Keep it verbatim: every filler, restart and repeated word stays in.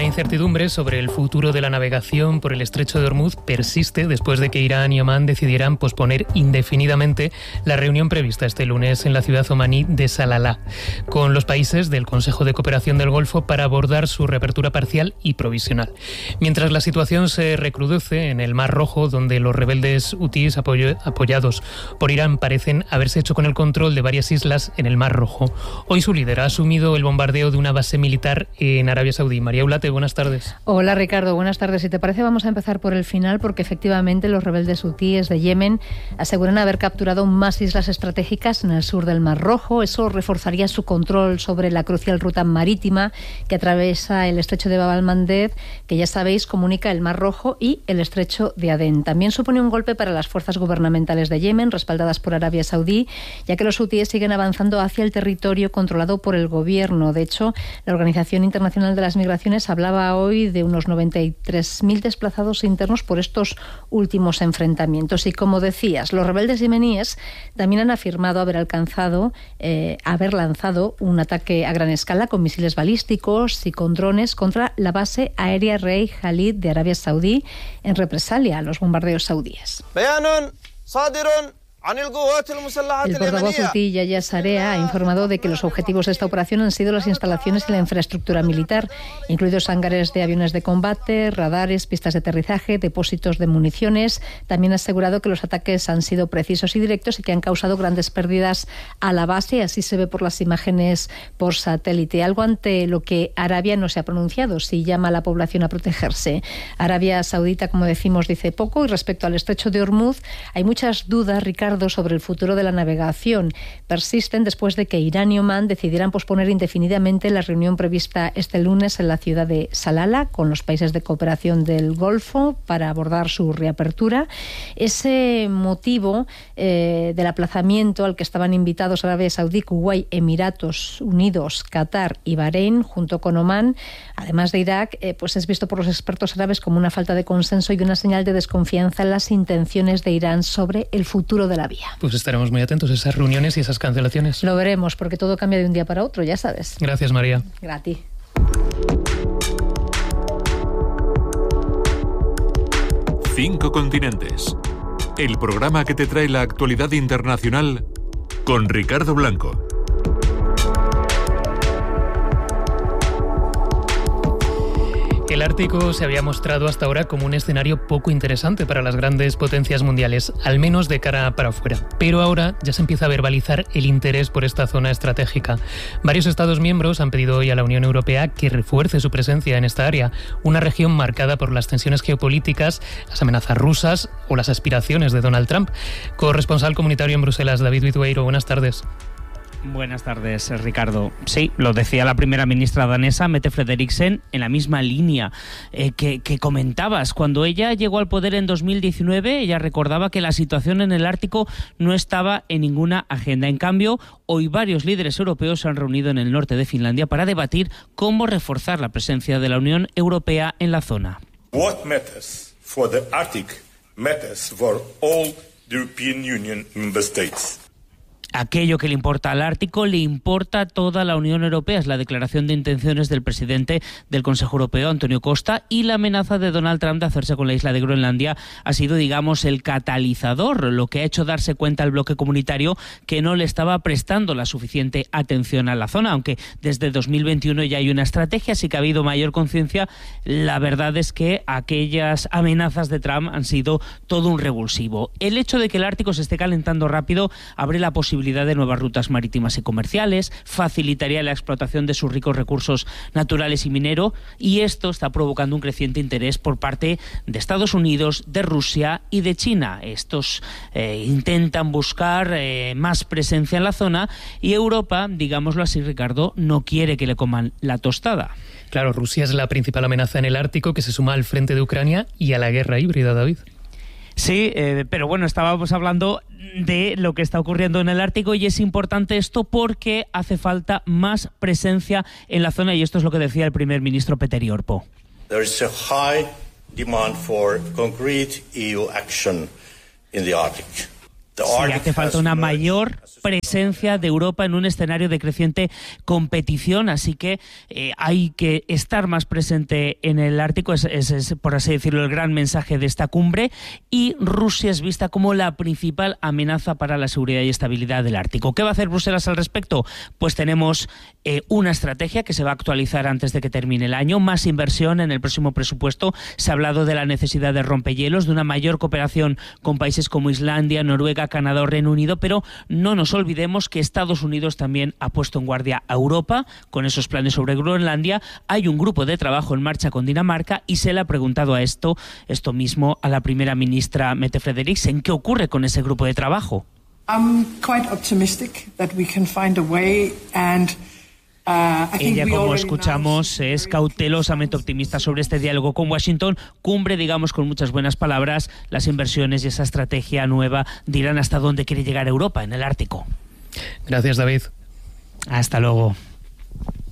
incertidumbre sobre el futuro de la navegación por el estrecho de Hormuz persiste después de que Irán y Omán decidieran posponer indefinidamente la reunión prevista este lunes en la ciudad omaní de Salalah, con los países del Consejo de Cooperación del Golfo para abordar su reapertura parcial y provisional. Mientras la situación se recrudece en el Mar Rojo, donde los rebeldes hutíes apoyo, apoyados por Irán parecen haberse hecho con el control de varias islas en el Mar Rojo. Hoy su líder ha asumido el bombardeo de una base militar en Arabia Saudí. María Ulate, buenas tardes. Hola Ricardo, buenas tardes. Si te parece vamos a empezar por el final, porque efectivamente los rebeldes hutíes de Yemen aseguran haber capturado más islas estratégicas en el sur del Mar Rojo. Eso reforzaría su control sobre la crucial ruta marítima que atraviesa el estrecho de Bab al-Mandeb, que ya sabéis comunica el Mar Rojo y el estrecho de Adén. También supone un golpe para las fuerzas gubernamentales de Yemen, respaldadas por Arabia Saudí, ya que los hutíes siguen avanzando hacia el territorio controlado por el gobierno. De hecho, la Organización Internacional de las Migraciones hablaba hoy de unos noventa y tres mil desplazados internos por estos últimos enfrentamientos. Y como decías, los rebeldes yemeníes también han afirmado haber alcanzado, eh, haber lanzado un ataque a gran escala con misiles balísticos y con drones contra la base aérea Rey Khalid de Arabia Saudí en represalia a los bombardeos saudíes. El portavoz hutí Yahya Sarea ha informado de que los objetivos de esta operación han sido las instalaciones y la infraestructura militar, incluidos hangares de aviones de combate, radares, pistas de aterrizaje, depósitos de municiones. También ha asegurado que los ataques han sido precisos y directos y que han causado grandes pérdidas a la base, así se ve por las imágenes por satélite, algo ante lo que Arabia no se ha pronunciado, si llama a la población a protegerse. Arabia Saudita, como decimos, dice poco, y respecto al estrecho de Hormuz hay muchas dudas, Ricardo, sobre el futuro de la navegación. Persisten después de que Irán y Omán decidieran posponer indefinidamente la reunión prevista este lunes en la ciudad de Salalah con los países de cooperación del Golfo para abordar su reapertura. Ese motivo eh, del aplazamiento al que estaban invitados Arabia Saudí, Kuwait, Emiratos Unidos, Qatar y Bahrein, junto con Omán, además de Irak, eh, pues es visto por los expertos árabes como una falta de consenso y una señal de desconfianza en las intenciones de Irán sobre el futuro de la vía. Pues estaremos muy atentos a esas reuniones y esas cancelaciones. Lo veremos, porque todo cambia de un día para otro, ya sabes. Gracias, María. Gracias. Cinco continentes. El programa que te trae la actualidad internacional con Ricardo Blanco. El Ártico se había mostrado hasta ahora como un escenario poco interesante para las grandes potencias mundiales, al menos de cara para afuera. Pero ahora ya se empieza a verbalizar el interés por esta zona estratégica. Varios Estados miembros han pedido hoy a la Unión Europea que refuerce su presencia en esta área, una región marcada por las tensiones geopolíticas, las amenazas rusas o las aspiraciones de Donald Trump. Corresponsal comunitario en Bruselas, David Vitueiro, buenas tardes. Buenas tardes, Ricardo. Sí, lo decía la primera ministra danesa, Mette Frederiksen, en la misma línea eh, que, que comentabas. Cuando ella llegó al poder en dos mil diecinueve, ella recordaba que la situación en el Ártico no estaba en ninguna agenda. En cambio, hoy varios líderes europeos se han reunido en el norte de Finlandia para debatir cómo reforzar la presencia de la Unión Europea en la zona. What matters for the Arctic matters for all the European Union member states. Aquello que le importa al Ártico le importa a toda la Unión Europea. Es la declaración de intenciones del presidente del Consejo Europeo, Antonio Costa, y la amenaza de Donald Trump de hacerse con la isla de Groenlandia ha sido, digamos, el catalizador, lo que ha hecho darse cuenta al bloque comunitario que no le estaba prestando la suficiente atención a la zona. Aunque desde dos mil veintiuno ya hay una estrategia, sí que ha habido mayor conciencia. La verdad es que aquellas amenazas de Trump han sido todo un revulsivo. El hecho de que el Ártico se esté calentando rápido abre la posibilidad de nuevas rutas marítimas y comerciales, facilitaría la explotación de sus ricos recursos naturales y minero, y esto está provocando un creciente interés por parte de Estados Unidos, de Rusia y de China. Estos eh, intentan buscar eh, más presencia en la zona, y Europa, digámoslo así, Ricardo, no quiere que le coman la tostada. Claro, Rusia es la principal amenaza en el Ártico, que se suma al frente de Ucrania y a la guerra híbrida, David. Sí, eh, pero bueno, estábamos hablando de lo que está ocurriendo en el Ártico, y es importante esto porque hace falta más presencia en la zona, y esto es lo que decía el primer ministro Petteri Orpo. There is a high demand for concrete E U action in the Arctic. Sí, hace falta una mayor presencia de Europa en un escenario de creciente competición, así que eh, hay que estar más presente en el Ártico, es, es, es, por así decirlo, el gran mensaje de esta cumbre, y Rusia es vista como la principal amenaza para la seguridad y estabilidad del Ártico. ¿Qué va a hacer Bruselas al respecto? Pues tenemos eh, una estrategia que se va a actualizar antes de que termine el año, más inversión en el próximo presupuesto. Se ha hablado de la necesidad de rompehielos, de una mayor cooperación con países como Islandia, Noruega, Canadá o Reino Unido, pero no nos olvidemos que Estados Unidos también ha puesto en guardia a Europa con esos planes sobre Groenlandia. Hay un grupo de trabajo en marcha con Dinamarca y se le ha preguntado a esto, esto mismo a la primera ministra Mette Frederiksen. ¿Qué ocurre con ese grupo de trabajo? I'm quite optimistic that we can find a way and Ella, como escuchamos, es cautelosamente optimista sobre este diálogo con Washington. Cumbre, digamos, con muchas buenas palabras. Las inversiones y esa estrategia nueva dirán hasta dónde quiere llegar Europa en el Ártico. Gracias, David. Hasta luego.